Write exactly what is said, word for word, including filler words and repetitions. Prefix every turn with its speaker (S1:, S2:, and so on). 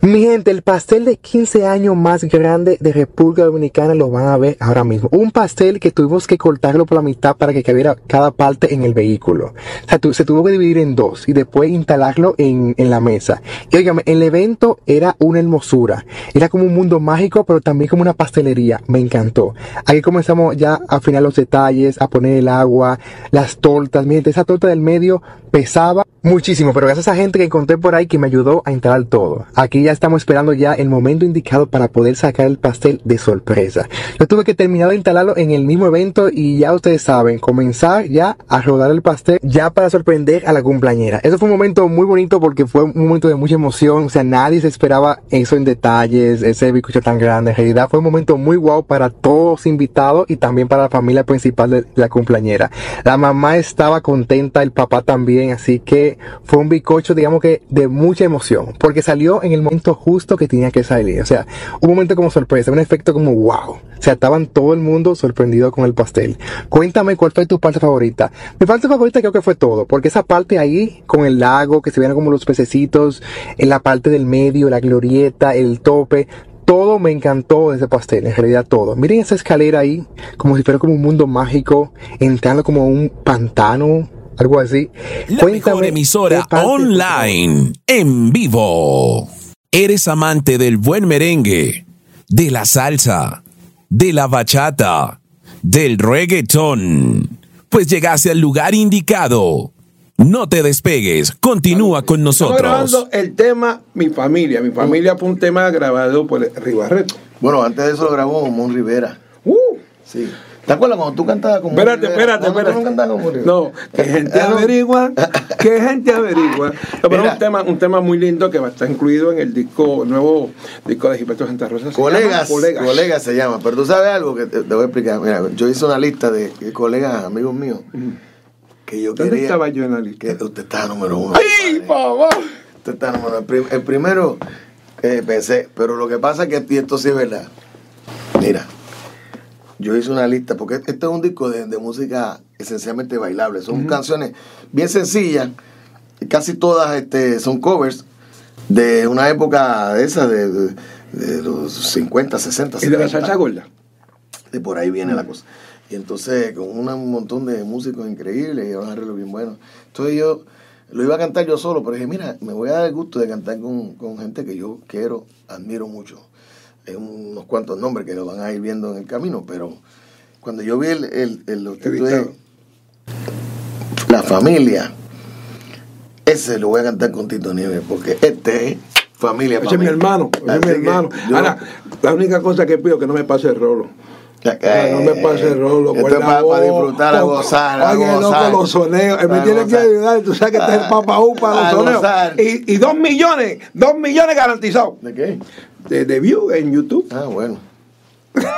S1: Mi gente, el pastel de quince años más grande de República Dominicana lo van a ver ahora mismo. Un pastel que tuvimos que cortarlo por la mitad para que cabiera cada parte en el vehículo. O sea, tu, se tuvo que dividir en dos y después instalarlo en, en la mesa. Y óigame, el evento era una hermosura. Era como un mundo mágico, pero también como una pastelería. Me encantó. Aquí comenzamos ya a afinar los detalles, a poner el agua, las tortas. Miren, esa torta del medio pesaba muchísimo, pero gracias a gente que encontré por ahí que me ayudó a instalar todo. Aquí ya estamos esperando ya el momento indicado para poder sacar el pastel de sorpresa. Yo tuve que terminar de instalarlo en el mismo evento y ya ustedes saben, comenzar ya a rodar el pastel ya para sorprender a la cumpleañera. Eso fue un momento muy bonito porque fue un momento de mucha emoción. O sea, nadie se esperaba eso en detalles, ese bizcocho tan grande. En realidad fue un momento muy guau para todos los invitados y también para la familia principal de la cumpleañera. La mamá estaba contenta, el papá también, así que fue un bizcocho, digamos que de mucha emoción, porque salió en el momento justo que tenía que salir. O sea, un momento como sorpresa, un efecto como wow. O sea, estaban todo el mundo sorprendido con el pastel. Cuéntame cuál fue tu parte favorita. Mi parte favorita creo que fue todo, porque esa parte ahí, con el lago, que se veían como los pececitos, en la parte del medio, la glorieta, el tope, todo me encantó de ese pastel, en realidad todo. Miren esa escalera ahí, como si fuera como un mundo mágico, entrando como un pantano, algo así.
S2: La
S1: Cuéntame,
S2: mejor emisora online, en vivo. ¿Eres amante del buen merengue, de la salsa, de la bachata, del reggaetón? Pues llegaste al lugar indicado. No te despegues, continúa con nosotros.
S3: Estamos grabando el tema Mi Familia. Mi Familia fue un tema grabado por Ribarreto.
S4: Bueno, antes de eso lo grabó Mon Rivera.
S3: Uh.
S4: Sí. ¿Te acuerdas cuando tú cantabas con
S3: Espérate, espérate, espérate.
S4: ¿Tú no cantabas con Rivera?
S3: No, que gente averigua, que gente averigua. No, pero es un tema, un tema muy lindo que va a estar incluido en el disco, nuevo disco de Gilberto Santa Rosa.
S4: Colegas, colegas, colegas se llama. Pero tú sabes algo que te, te voy a explicar. Mira, yo hice una lista de colegas, amigos míos, que yo
S3: ¿Dónde
S4: quería.
S3: estaba yo en la lista?
S4: Que usted está número uno.
S3: ¡Ay, papá!
S4: Usted está número uno. El primero, eh, pensé, pero lo que pasa es que y esto sí es verdad. Mira. Yo hice una lista, porque este es un disco de, de música esencialmente bailable. Son uh-huh. canciones bien sencillas, casi todas este, son covers de una época de esa, de, de, de los cincuenta, sesenta,
S3: setenta. ¿Y de la salsa gorda?
S4: De por ahí viene uh-huh. la cosa. Y entonces, con una, un montón de músicos increíbles y un arreglo bien bueno. Entonces yo lo iba a cantar yo solo, pero dije, mira, me voy a dar el gusto de cantar con, con gente que yo quiero, admiro mucho. Hay unos cuantos nombres que lo van a ir viendo en el camino, pero cuando yo vi el, el, el los títulos de La Familia, ese lo voy a cantar con Tito Nieves, porque este es familia.
S3: Ese es mi hermano, ese es mi hermano. Yo, Ahora, la única cosa que pido es que no me pase el rolo.
S4: Eh,
S3: no me pase el rolo.
S4: Esto es para, para disfrutar, a gozar, a
S3: Oye,
S4: gozar.
S3: Loco, los soneos. Él me tiene que ayudar. Tú sabes que este es el papaú para los soneos. Y, y dos millones, dos millones garantizados.
S4: ¿De qué?
S3: De, de views en YouTube.
S4: Ah, bueno.